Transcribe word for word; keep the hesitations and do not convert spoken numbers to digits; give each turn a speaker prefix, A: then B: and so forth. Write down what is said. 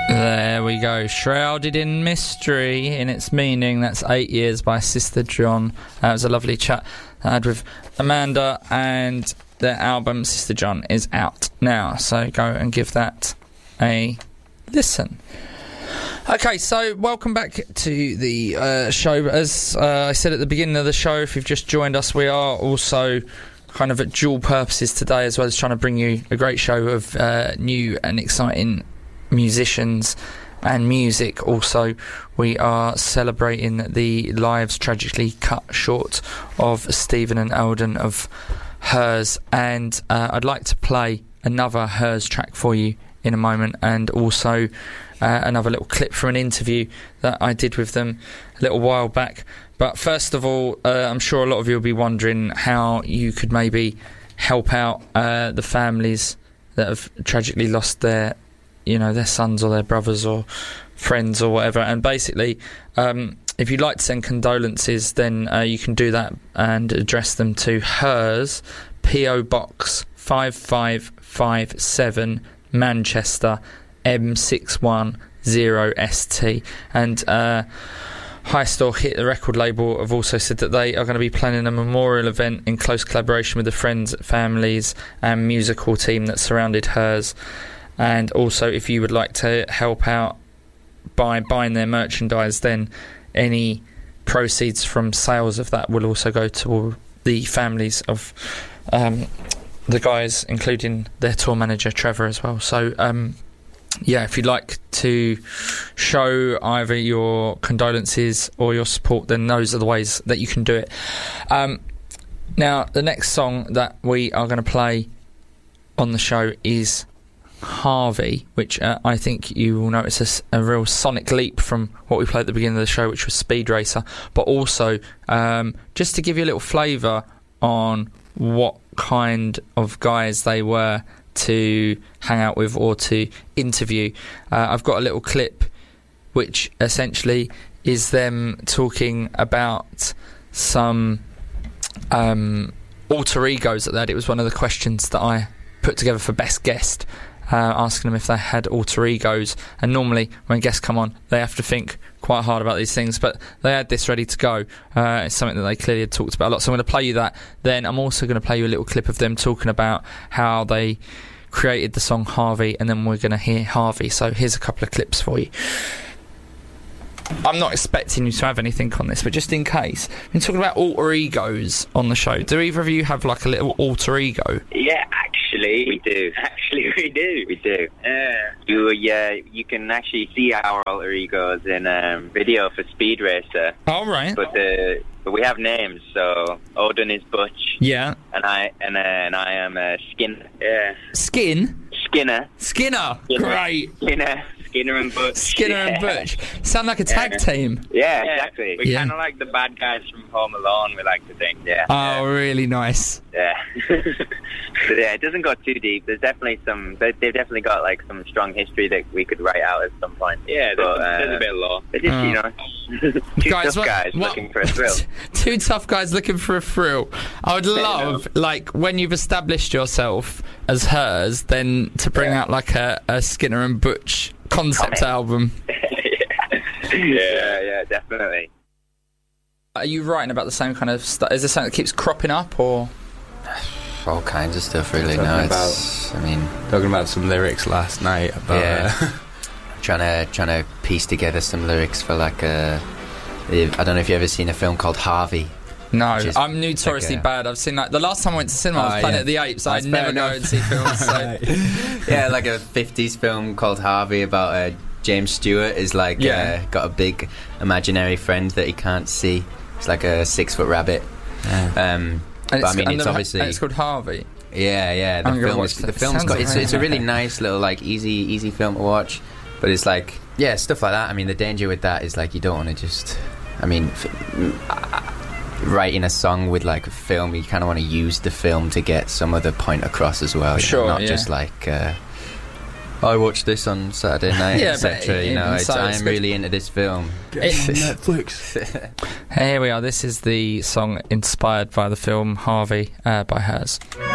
A: There we go. Shrouded in Mystery in its meaning. That's Eight Years by Sister John. That was a lovely chat I had with Amanda, and their album Sister John is out now, so go and give that a listen. Okay, so welcome back to the uh, show. As uh, I said at the beginning of the show, if you've just joined us, we are also kind of at dual purposes today, as well as trying to bring you a great show of uh, new and exciting musicians and music. Also, we are celebrating the lives tragically cut short of Stephen and Eldon of Hers, and uh, I'd like to play another Hers track for you in a moment, and also uh, another little clip from an interview that I did with them a little while back. But first of all, uh, I'm sure a lot of you will be wondering how you could maybe help out uh, the families that have tragically lost their you know, their sons or their brothers or friends or whatever. And basically, um, if you'd like to send condolences, then uh, you can do that and address them to Hers, P O Box five five five seven, Manchester, M six one zero S T. And uh, High Store Hit, the record label, have also said that they are going to be planning a memorial event in close collaboration with the friends, families and musical team that surrounded Hers. And also, if you would like to help out by buying their merchandise, then any proceeds from sales of that will also go to all the families of um, the guys, including their tour manager Trevor as well. So um, yeah, if you'd like to show either your condolences or your support, then those are the ways that you can do it. Um, now, the next song that we are going to play on the show is Harvey, which uh, I think you will notice a, a real sonic leap from what we played at the beginning of the show, which was Speed Racer. But also, um, just to give you a little flavour on what kind of guys they were to hang out with or to interview, uh, I've got a little clip which essentially is them talking about some um, alter egos that they had. It was one of the questions that I put together for Best Guest, uh, asking them if they had alter egos. And normally when guests come on, they have to think quite hard about these things, but they had this ready to go. Uh, it's something that they clearly had talked about a lot, so I'm going to play you that. Then I'm also going to play you a little clip of them talking about how they created the song Harvey, and then we're going to hear Harvey. So here's a couple of clips for you. I'm not expecting you to have anything on this, but just in case, we're talking about alter egos on the show. Do either of you have like a little alter ego?
B: Yeah, actually we do. Actually we do. We do. Yeah. You, yeah, you can actually see our alter egos in um, video for Speed Racer.
A: All right.
B: But the but we have names. So Odin is Butch.
A: Yeah.
B: And I and, uh, and I am uh, Skin. Yeah.
A: Skin.
B: Skinner.
A: Skinner.
B: Skinner.
A: Great.
B: Skinner. Skinner and Butch.
A: Skinner
B: yeah.
A: and Butch. Sound like a tag
B: yeah.
A: team.
B: Yeah, exactly. We're
A: yeah.
B: kind of like the bad guys from Home Alone, we like to think. Yeah.
A: Oh,
B: yeah.
A: really nice.
B: Yeah. But yeah, it doesn't go too deep. There's definitely some. They've definitely got like some strong history that we could write out at some point. Yeah, there's, but, uh, there's a bit of law. It's just,
A: oh.
B: you know, two
A: guys,
B: tough
A: what,
B: guys
A: what,
B: looking for a thrill.
A: Two tough guys looking for a thrill. I would love, like, when you've established yourself as Hers, then to bring yeah. out like a, a Skinner and Butch concept album.
B: yeah. yeah, yeah, definitely.
A: Are you writing about the same kind of stuff? Is there something that keeps cropping up, or...?
C: All kinds of stuff, really. No, it's.
D: About,
C: I mean,
D: talking about some lyrics last night. About,
C: yeah,
D: uh,
C: trying to trying to piece together some lyrics for like a. I don't know if you've ever seen a film called Harvey.
A: No, I'm notoriously like a, bad. I've seen like the last time I went to cinema was oh, Planet yeah. of the Apes. I never go and see films. So.
C: Yeah, like a fifties film called Harvey about uh, James Stewart is like
A: yeah.
C: uh, got a big imaginary friend that he can't see. It's like a six foot rabbit.
A: Yeah.
C: Um,
A: And
C: but
A: it's,
C: I mean,
A: and
C: it's
A: the,
C: obviously
A: and it's called Harvey.
C: Yeah, yeah. The
A: I'm
C: film is
A: the
C: the film's got it's, it's a really nice little like easy easy film to watch, but it's like yeah stuff like that. I mean, the danger with that is like you don't want to just. I mean, f- writing a song with like a film, you kind of want to use the film to get some other point across as well.
A: Sure,
C: know, not
A: yeah.
C: just like. Uh, I watched this on Saturday night,
A: yeah,
C: et cetera. You know, it's, I am really into this film.
D: Get it on Netflix.
A: Here we are. This is the song inspired by the film Harvey uh, by Hers.